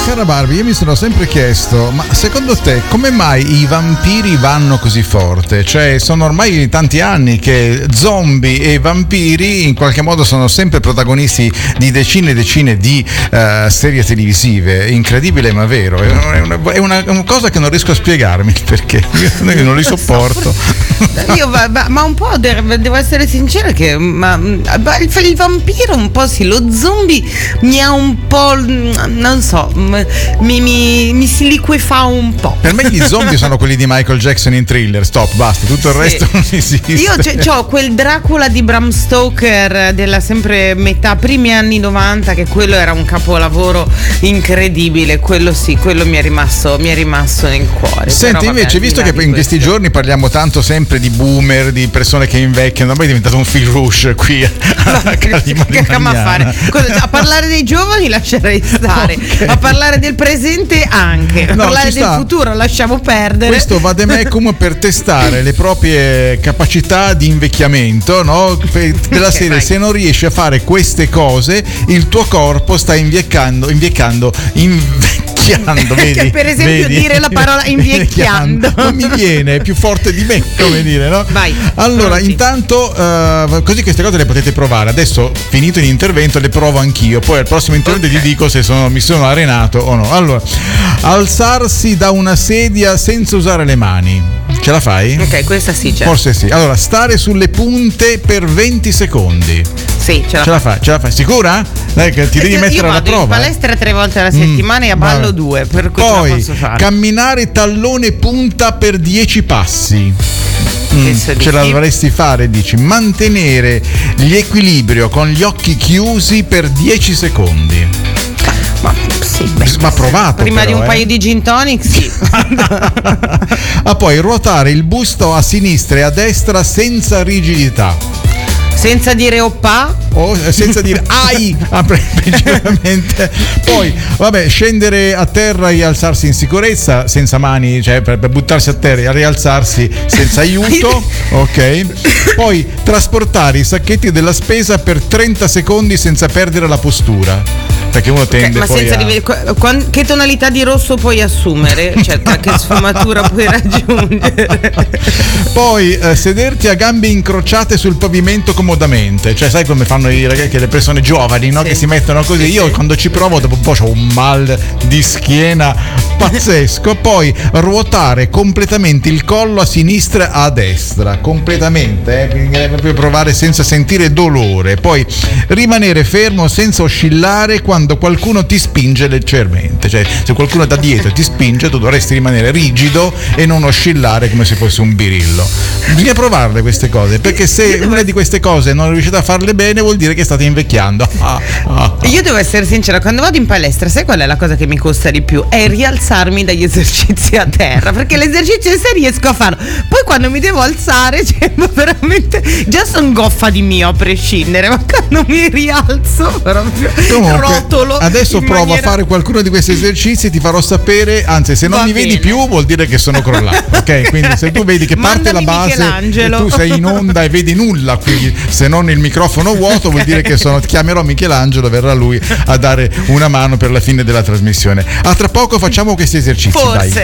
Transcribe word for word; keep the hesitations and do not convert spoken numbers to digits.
Cara Barbie, io mi sono sempre chiesto, ma secondo te come mai i vampiri vanno così forte? Cioè, sono ormai tanti anni che zombie e vampiri in qualche modo sono sempre protagonisti di decine e decine di uh, serie televisive. Incredibile ma vero, è una, è una, una cosa che non riesco a spiegarmi perché io, io non li sopporto. Io, ma, ma un po' devo essere sincera che ma, il, il vampiro un po' sì, lo zombie mi ha un po', non so, mi, mi, mi si liquefa un po'. Per me gli zombie sono quelli di Michael Jackson in Thriller, stop, basta, tutto il sì. resto non esiste. Io ho quel Dracula di Bram Stoker della sempre metà primi anni novanta, che quello era un capolavoro incredibile, quello sì, quello mi è rimasto mi è rimasto nel cuore. Senti, però, invece, vabbè, visto che in questi giorni parliamo tanto sempre di boomer, di persone che invecchiano, ormai è diventato un fil rouge qui a Calima che stiamo a fare? Cosa, a parlare dei giovani lascerei stare, okay. A parlare del presente anche, a no, parlare del sta. futuro lasciamo perdere. Questo vademecum per testare le proprie capacità di invecchiamento, no? Della okay, serie, vai. Se non riesci a fare queste cose, il tuo corpo sta invecchiando, invecchiando, invecchiando, vedi? Per esempio vedi? Dire la parola invecchiando non mi viene, è più forte di me, come dire, no? Vai. Allora, pronti. Intanto uh, così queste cose le potete provare. Adesso, finito l'intervento, le provo anch'io. Poi al prossimo intervento okay. ti dico se sono, mi sono arenato o no. Allora, alzarsi da una sedia senza usare le mani. Ce la fai? Ok, questa sì, certo. Forse sì. Allora, stare sulle punte per venti secondi. Sì, ce la, ce la fai. Ce la fai? Sicura? Dai, che ti devi mettere alla prova. Io vado in palestra tre volte alla settimana mm, e a ballo vabbè. due, per cui poi, ce la posso fare. Camminare tallone punta per dieci passi. Mm, ce la dovresti fare, dici. Mantenere l'equilibrio con gli occhi chiusi per dieci secondi. Ma sì, beh, ma provato prima però, di un eh. paio di gin tonic sì. Ah, poi ruotare il busto a sinistra e a destra senza rigidità, senza dire oppa o senza dire ai principalmente. Poi vabbè, scendere a terra e alzarsi in sicurezza senza mani, cioè per, per buttarsi a terra e rialzarsi senza aiuto. Ok. Poi trasportare i sacchetti della spesa per trenta secondi senza perdere la postura, perché uno tende okay, ma poi senza a... rive- che tonalità di rosso puoi assumere? Cioè, che sfumatura puoi raggiungere? Poi eh, sederti a gambe incrociate sul pavimento comodamente, cioè sai come fanno i ragazzi, che le persone giovani, no? Sì. Che si mettono così. Sì, io sì. quando ci provo dopo un po' ho un mal di schiena pazzesco. Poi ruotare completamente il collo a sinistra e a destra, completamente, eh? proprio provare senza sentire dolore. Poi rimanere fermo senza oscillare quando qualcuno ti spinge leggermente, cioè se qualcuno da dietro ti spinge tu dovresti rimanere rigido e non oscillare come se fosse un birillo. Bisogna provarle queste cose, perché se una di queste cose non riuscite a farle bene vuol dire che state invecchiando. Ah, ah, ah. Io devo essere sincera, quando vado in palestra sai qual è la cosa che mi costa di più? È rialzarmi dagli esercizi a terra, perché l'esercizio in sé riesco a farlo, poi quando mi devo alzare, cioè, veramente già sono goffa di mio a prescindere, ma quando mi rialzo proprio Comunque, rotolo. Adesso provo maniera... a fare qualcuno di questi esercizi, ti farò sapere, anzi se non Va mi bene. vedi più vuol dire che sono crollato, ok? Quindi se tu vedi che parte Mandami la base e tu sei in onda e vedi nulla qui, se non il microfono vuoto, vuol dire che sono, chiamerò Michelangelo, verrà lui a dare una mano per la fine della trasmissione. A tra poco facciamo questi esercizi. Forse. Dai.